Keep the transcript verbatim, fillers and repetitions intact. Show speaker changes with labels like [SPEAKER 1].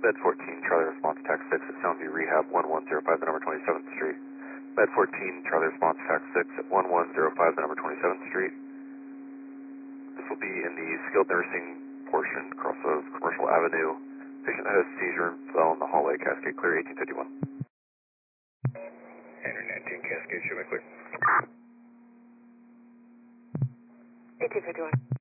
[SPEAKER 1] Med fourteen, Charlie response, tax six at Soundview Rehab, one one zero five, the number twenty-seventh Street. Med fourteen, Charlie response, tax six at one one zero five, the number twenty-seventh Street. This will be in the skilled nursing portion, across of Commercial Avenue. Patient that has seizure and fell in the hallway, Cascade clear, eighteen fifty-one.
[SPEAKER 2] Enter nineteen, Cascade, show me clear.
[SPEAKER 3] eighteen fifty-one.